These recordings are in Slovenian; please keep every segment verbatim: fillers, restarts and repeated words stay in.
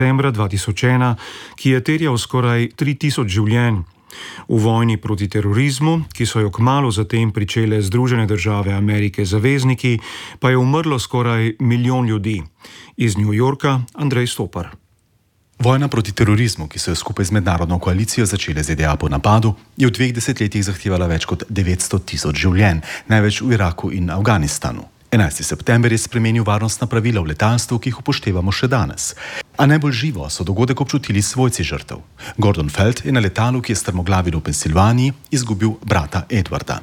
septembra dva tisoč ena, ki je terjal skoraj tri tisoč življenj. V vojni proti terorizmu, ki so jo kmalu zatem pričele Združene države Amerike zavezniki, pa je umrlo skoraj milijon ljudi. Iz New Yorka Andrej Stopar. Vojna proti terorizmu, ki so jo skupaj z mednarodno koalicijo začele Z D A po napadu, je v dveh desetletjih zahtevala več kot devetsto tisoč življenj, največ v Iraku in Afganistanu. enajsti september je spremenil varnostna pravila v letalstvu, ki jih upoštevamo še danes. A najbolj živo so dogodek občutili svojci žrtev. Gordon Feld je na letalu, ki je strmoglavilo v Pensilvaniji, izgubil brata Edwarda.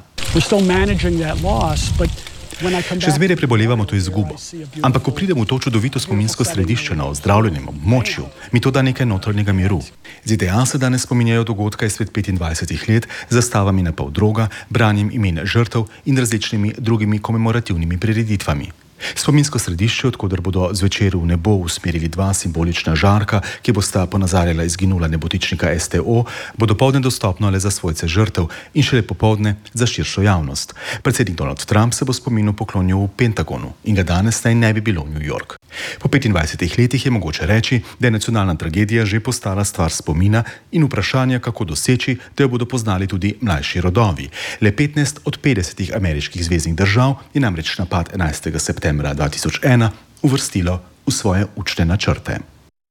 Še zmeraj prebolevamo to izgubo. Ampak ko pridemo v to čudovito spominsko središče na ozdravljenem območju, mi to da nekaj notranjega miru. Z D A se danes spominjajo dogodka izpred petindvajsetih let z zastavami na pol droga, branjem imen žrtev in različnimi drugimi komemorativnimi prireditvami. Spominsko središče, odkoder bodo zvečer v nebo usmerili dva simbolična žarka, ki bosta ponazarjala izginula nebotičnika S T O, bo dopoldne dostopno le za svojce žrtev in šele popoldne za širšo javnost. Predsednik Donald Trump se bo spominu poklonil v Pentagonu in ga danes naj ne bi bilo v New York. Po petindvajsetih letih je mogoče reči, da je nacionalna tragedija že postala stvar spomina in vprašanja, kako doseči, da jo bodo poznali tudi mlajši rodovi. Le petnajst od petdesetih ameriških zveznih držav je namreč napad enajstega septembra dva tisoč ena uvrstilo v svoje učne načrte.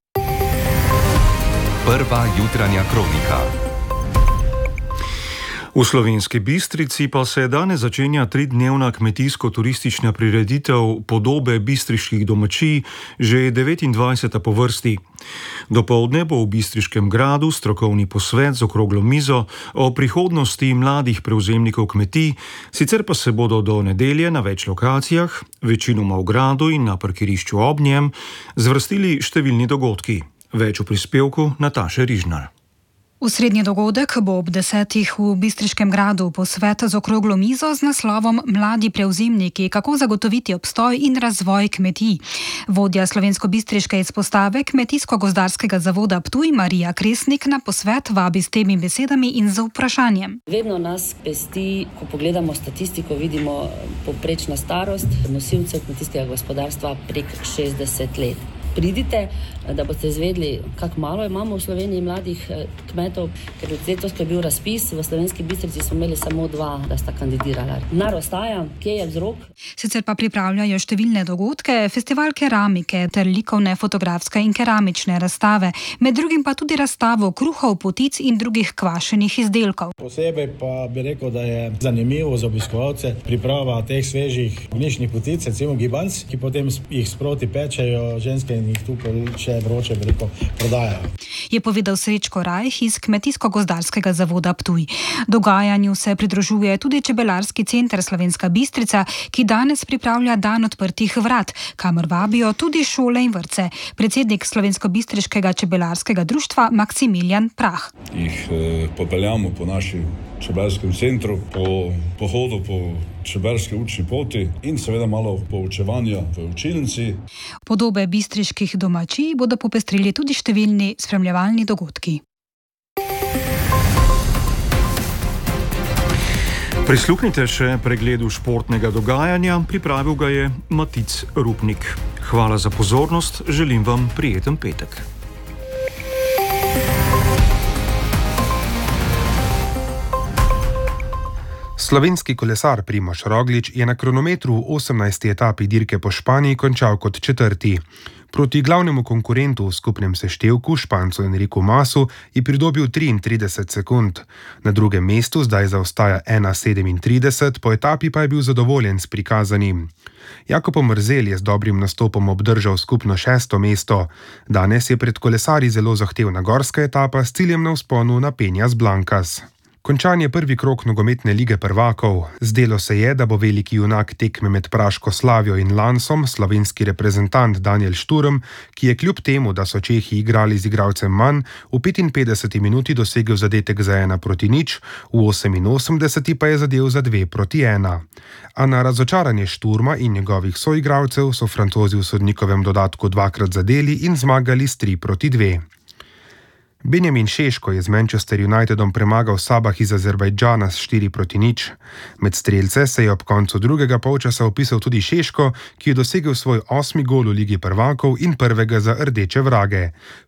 Prva jutranja kronika. V Slovenski Bistrici pa se danes začenja tridnevna kmetijsko-turistična prireditev Podobe bistriških domačij, že devetindvajseta po vrsti. Dopoldne bo v Bistriškem gradu strokovni posvet z okroglo mizo o prihodnosti mladih prevzemnikov kmetij, sicer pa se bodo do nedelje na več lokacijah, večinoma v gradu in na parkirišču ob njem, zvrstili številni dogodki. Več v prispevku Nataše Rižnar. Osrednji dogodek bo ob desetih v Bistriškem gradu posvet z okroglo mizo z naslovom Mladi prevzemniki, kako zagotoviti obstoj in razvoj kmetij. Vodja slovensko-bistriške izpostave Kmetijsko-gozdarskega zavoda Ptuj Marija Kresnik na posvet vabi s temi besedami in z vprašanjem. Vedno nas pesti, ko pogledamo statistiko, vidimo povprečna starost nosilcev kmetijskega gospodarstva prek šestdeset let. Pridite, da boste izvedeli, kako malo imamo v Sloveniji mladih kmetov, ker letos, ko je bil razpis, v Slovenski Bistrici smo imeli samo dva, da sta kandidirala. Nar ostaja, kje je vzrok? Sicer pa pripravljajo številne dogodke, festival keramike ter likovne, fotografske in keramične razstave, med drugim pa tudi razstavo kruhov, potic in drugih kvašenih izdelkov. Posebej pa bi rekel, da je zanimivo za obiskovalce priprava teh svežih ognjiščnih potic, recimo gibanc, ki potem jih sproti pečejo ženske in jih tukaj še vroče veliko prodajajo. Je povedal Srečko Rajh iz Kmetijsko-gozdarskega zavoda Ptuj. Dogajanju se pridružuje tudi Čebelarski center Slovenska Bistrica, ki danes pripravlja dan odprtih vrat, kamor vabijo tudi šole in vrtce. Predsednik Slovensko-bistriškega čebelarskega društva Maksimilijan Prah. Jih eh, popeljamo po naši čebelarskem centru, po pohodu po čebelarski učni poti in seveda malo poučevanja v učilnici. Podobe bistriških domačij bodo popestrili tudi številni spremljevalni dogodki. Prisluhnite še pregledu športnega dogajanja, pripravil ga je Matic Rupnik. Hvala za pozornost, želim vam prijeten petek. Slovenski kolesar Primož Roglič je na kronometru v osemnajsti etapi dirke po Španiji končal kot četrti. Proti glavnemu konkurentu v skupnem seštevku, Špancu Enriku Masu, je pridobil triintrideset sekund. Na drugem mestu zdaj zaostaja ena sedemintrideset, po etapi pa je bil zadovoljen s prikazanim. Jakob Mrzel je z dobrim nastopom obdržal skupno šesto mesto. Danes je pred kolesarji zelo zahtevna gorska etapa s ciljem na vzponu na Peñas Blancas. Končan je prvi krog nogometne lige prvakov. Zdelo se je, da bo veliki junak tekme med Praško Slavijo in Lansom, slovenski reprezentant Daniel Šturm, ki je kljub temu, da so Čehi igrali z igralcem manj, v petinpetdeseti minuti dosegel zadetek za ena proti nič, v oseminosemdeseti pa je zadel za dve proti ena. A na razočaranje Šturma in njegovih soigralcev so Francozi v sodnikovem dodatku dvakrat zadeli in zmagali s tri proti dve. Benjamin Šeško je z Manchester Unitedom premagal Sabah iz Azerbajdžana s štiri proti nič. Med strelce se je ob koncu drugega polčasa vpisal tudi Šeško, ki je dosegel svoj osmi gol v Ligi prvakov in prvega za rdeče vrage.